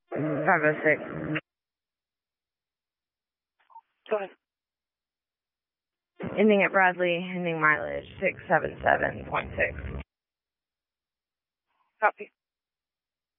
506. Go ahead. Ending at Bradley, ending mileage 677.6. Copy.